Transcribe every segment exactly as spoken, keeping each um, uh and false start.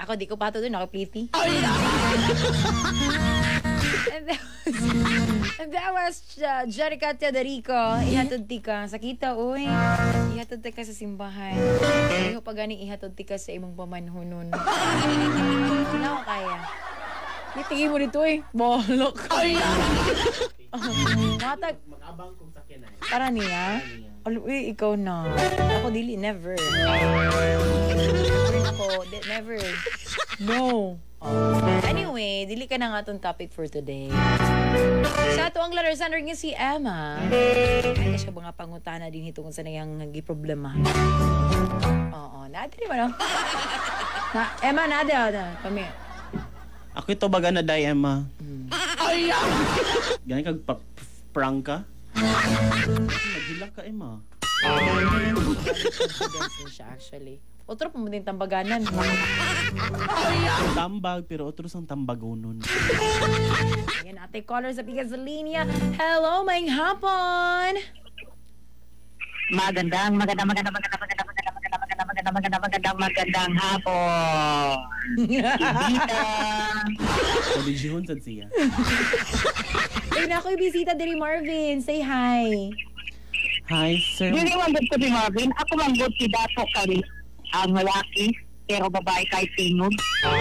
Ako, di ko pato doon. Ako, pliti. And that was, and that was uh, Jerica Teodorico. Ihatod ti ka. Sakita, uy. Ihatod ti ka sa simbahan. Ayaw pa gani ihatod ti ka sa imong pamanhunon. Ano ko kaya? Itingin mo dito eh. Bolok. Matag. Mag-abang kung sakyan na. Para niya? Alo, eh, ikaw na. Ako, dili, never. Ako, di, never. No. Oh. Anyway, dili ka na nga itong topic for today. Sa ato ang larasander nga si Emma. Ay, siya mga pangutana din ito kung saan yung nag-problema. Oo, natin mo no? Na, Emma, nada, nada. Kami. Ako ito baga na day, Emma. Hmm. Ganyan kag pa- prank ka? Naghila ka, Emma. Confidence siya actually. Otro pa mo din tambaganan. Tambag, pero otro sang tambagonon. Ayan, ate caller sa Pigas Linya. Hello, may hapon! Magandang, magandang, magandang, magandang, magandang, magandang, magandang, magandang, magandang, magandang, magandang, magandang hapon. Ibita. Kalijihon sad siya. Ay, na ako yung bisita diri Marvin. Say hi. Hi, sir. Dili man gud ko si Marvin. Ako man gud si Dato kali ang lalaki, pero babae kay tingog.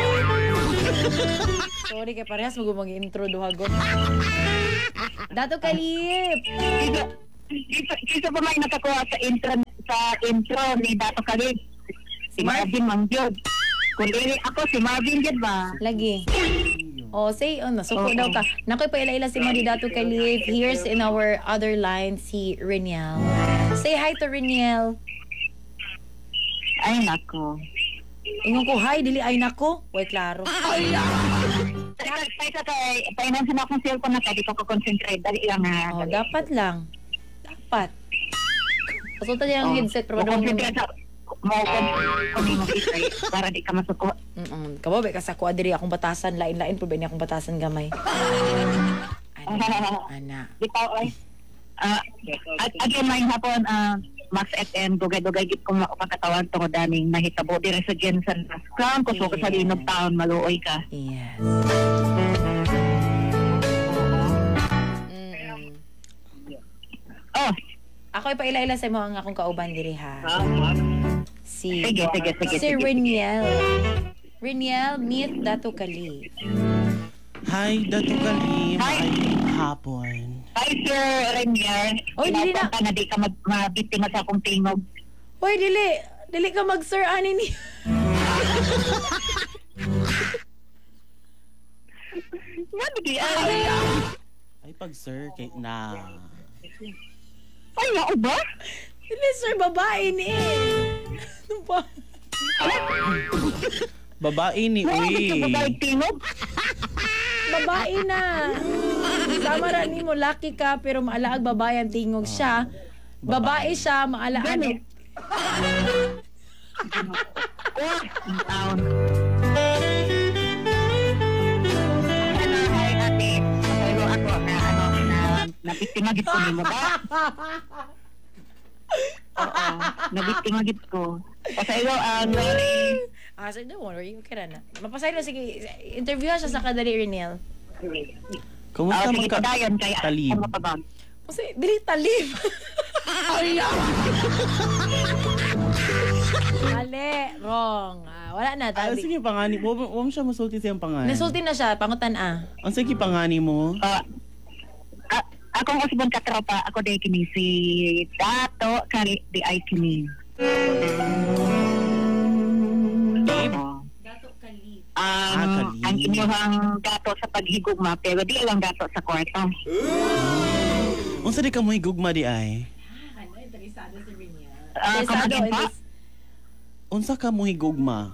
Sorry kay parehas mo mag-intro duhagon. Dato Kalip. Isa, isa, isa pa may nakakuha sa intro sa intro ni Dato kali. Si Marvin Mangyod. Kung dili ako si Marvin gud ba? Lagi. Oh, say, oh, nasuko daw ka. Nakoy pa ila-ila si Mari Dato Kalip. Here's in our other line si Reniel. Say hi to Reniel. Ay nako. Ingon ko, hi, dili ay nako. Way, klaro. Kaya kay finance na akong cellphone na kaya di ko ko-concentrate. Dali lang na. Oh, dapat lang. Dapat. Pasulta niya ang Oh. headset. Pero ano Concentrate sa mo kung mo kitay para di ka masuko. Mm-mm. Kabaw, ka sa kuha diri akong batasan. Lain-lain po ba niya akong batasan gamay. Ana. Ana. Di pa oy. Ah, at again may hapon ah Max F M dugay-dugay gid ko makakatawan tungod daning nahitabo diri sa Jensen Crown ko so sa linog taon maluoy ka. Yes. Mm-mm. Oh, Ako ipaila-ila sa mo ang akong kauban diri ha. Si sige sige sige. Si sige. Reniel. Reniel, meet Dato Kali. Hi, Dato Kalim. Hi. Maayong hapon. Hi Sir Renier. Oy, dili na. Inapunta na di ka mag- mabiktima sa akong tingog. Hoy, dili. Dili ka mag-sir ani ni. Nga di ay. Ay, pag sir, kay na. Ay nga ba? Dili sir babae ni. Ano ba? Babae ni Nga Uy. gusto mo ba tingog? Babae na. Sama ra nimo laki ka pero maalaag babae ang tingog siya. Babae siya, maalaag. Gani. Oh, ang taon. Ano, hi ate. Pero ako na ano na nabiktima gid ko nimo ba? Oo, nabiktima gid ko. Pasaylo ang very Ah, so don't worry, okay na na. Mapasaylo, sige, interview siya sa kadali, Reniel. Kumusta Ah, man sige, ka? padayon kay Talib. ano pa ba? Kasi, dili talib. Mali, wrong. Ah, wala na, Ah, tabi. sige, pangani. Huwag huwag siya masulti siyang pangani. Nasulti na siya, pangutan ah. Ang sige, pangani mo. Ah, ah, akong usbon ka tropa, ako day kini si Dato kay di ay kini. Oo. Dato Kali. Ang Ah, kali. ang inyong gato sa paghigugma pero di lang gato sa kwarto. Unsa di ka mo higugma di ay? Ano, interesado si Reniel. Ah, Interesado, kamagin pa? interes- Unsa ka mo higugma?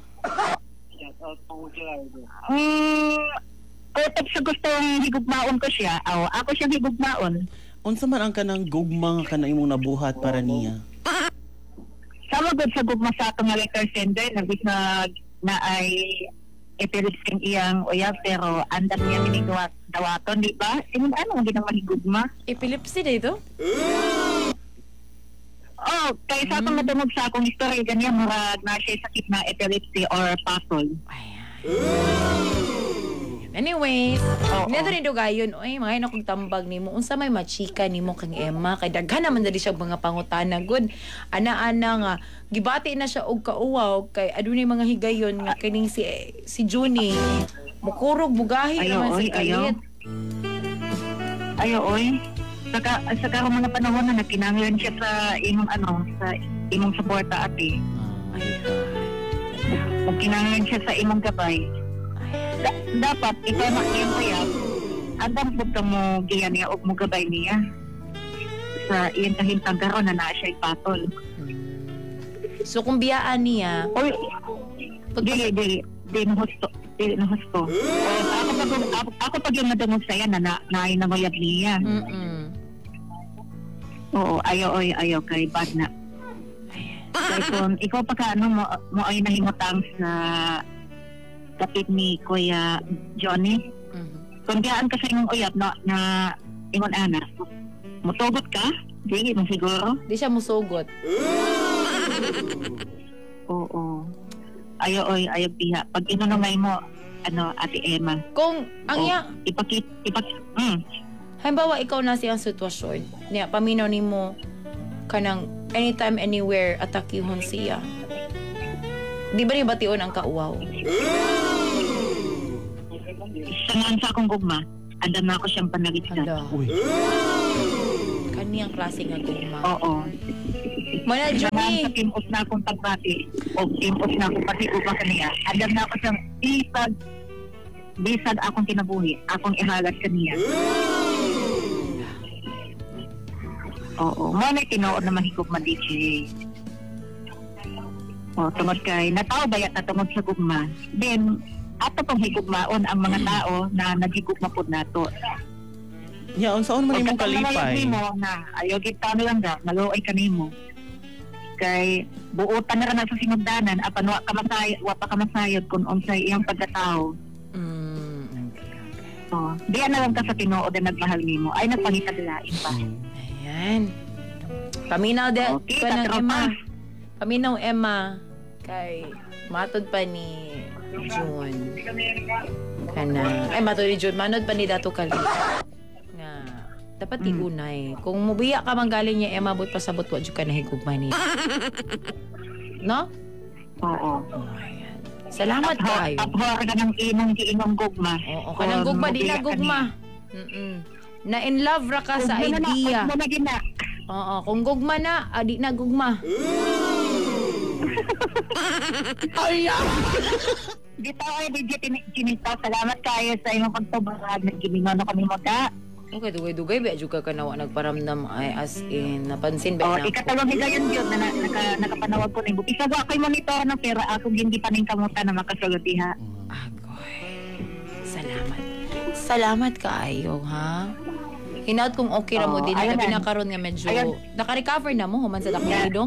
Mm, utap sa gustong higugmaon ko siya. Aw, ako siyang higugmaon. Unsa man ang kanang gugma nga kana imong nabuhat para niya? Sama gud sa gugma sa atong nga letter sender nabis na na ay epilepsy iyang uyab pero andat niya minigawat dawaton di ba? Sino ano hindi nang mahigugma? Epilepsy dito? Oh, kay sa atong natunog sa akong istorya ganyan murag na siya sakit na epilepsy or pasol. Ayan. Anyways, Oo. neto ni Dugayon, oy, mga ina kong tambag nimo. Unsa may machika nimo kang Emma kay daghan naman dali siya mga pangutana good. Ana-ana nga gibati na siya og kauwaw kay adunay mga higayon nga kining si si Juni. Mukurog bugahi Ayaw, naman oy, si Kalit. Ayo, oy. Saka, saka mga panahon na nagkinanglan siya sa imong ano, sa imong suporta ate. Magkinanglan siya sa imong gabay. Da- dapat ikaw na iyang kuya, andang punta mo giyan niya o mo gabay niya. Sa iyang kahintang karon na naa siya ipatol. So kung biyaan niya, Oy, pag- dili, dili. Dili na husto. Dili na husto. O, ako pag, ako, ako pag yung nadungog sa'ya na na naay nanguyab niya. mm Oo, ayaw, oy, ayaw kay bad na. Kaya kung ikaw pa ka, ano, mo, mo ay nahimutang sa kapit ni Kuya Johnny. Mhm. Kung diyaan ka sa imong uyab na, na ingon ana, mutugot ka? Dili mo siguro? Di siya musugot. Oo. Ayaw, oy, ayaw piha. Pag inunamay mo, ano, Ate Emma, Kung ang oh, iya, ipakit, ipakit, mm, halimbawa ikaw na siyang sitwasyon, niya paminaw nimo kanang anytime anywhere atakihon siya. Di ba ni bation ang kauwaw? sangan sa akong gugma, andam na ako siyang panagitsa. Hala. Uy. Kaniyang klase nga gugma. Oo. Mana Sangan sa Johnny. timos na akong pagbati, o timos na akong pati upa kaniya, andam na ako siyang isag, bisag akong kinabuhi, akong ihalat kaniya. Oo. Mo na tinuod na mahigop ma D J. O, tungod kay, nataw bayat na tungod sa gugma. Then, ato pang higugmaon ang mga tao na naghigugma po nato. Ya, unsaon man imong kalipay? mo na ayaw kita na lang da, maluoy ka nimo. Kay buutan na ra na sa sinugdanan apan wa ka masay, wa pa ka masayod kung unsay iyang pagkatao. Mm, So, diyan na lang ka sa tinuod na nagmahal nimo. Ay nagpangitaglain pa. Mm. ayan. Paminaw de Okay, ka ng katropa. Emma. Paminaw Emma kay matod pa ni June. Kana. Ay matod ni June, manod pa ni Dato Kali. Nga dapat Mm. igunay. Kung mubiya ka man galing niya Emma but pasabot wa jud ka nahigugma niya. No? Oo. Oh, ayan. Salamat kaayo. Abhor ka ng imong giingong gugma. Oo, kanang gugma di na gugma. Mm. Na in love ra ka sa idea. Mo na gina. Oo, kung gugma na, adi na gugma. Dito ay digit kinita. Salamat kayo sa imong pagtubag. Naggilingon na kami mo ka. Okay, dugay-dugay ba juga ka nawa nagparamdam ay as in napansin O, ba na ikatulong higayon yun na, na naka, nakapanawag ko na yung isa ko ako'y monitor ng pera ako hindi pa ning kamuta na makasulod diha. Agoy. Salamat. Salamat kaayo, ha? Hinaut kung okay ra mo Oo, din ayun labi na. na karon nga medyo Ayun. naka-recover na mo human sa Yeah. dakong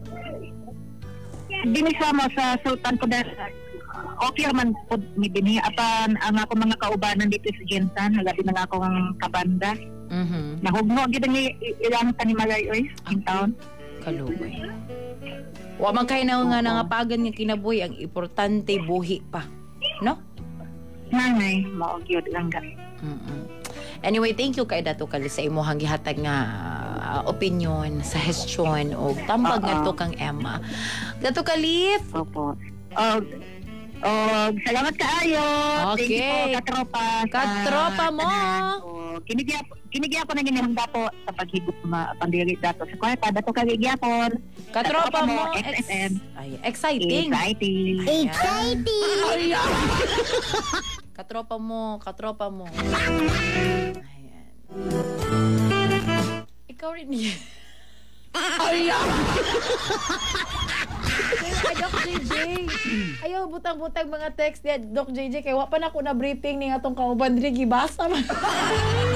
Dinisa mo sa Sultan Kudarat. Okay man po ni Bini. Apan ang ako mga kaubanan dito sa Jensan, halabi na nga ako ang kabanda. Mhm. Nahugno, gito ni ilang tanimalay oy, in town. Kalugay. Wa man kay na nga nangapagan nga kinabuhi ang importante buhi pa. No? Nanay, maogyod lang ka. Mm-mm. Anyway, thank you kay Dato Kali sa imuhang gihatag nga uh, opinion, suggestion o tambag nga Oo. to kang Emma. Dato Kalif, Opo. Og, og, salamat kaayo. Thank you Okay. po, katropa. sa Katropa mo. tanan. O, Kinigya, kinigya ko na ginihang dato sa paghigop ma pandiri dato sa kwarta. Dato kagigyapon. katropa mo, X ex- M. ay, exciting. Exciting. Exciting. Katropa mo, katropa mo. Ayan. Ikaw rin yan. Ayan! Ay, Doc J J. Ayaw, butang-butang mga text niya, Doc J J. Kaya wa pa na ako na briefing ni atong kauban. Dili, gibasa man.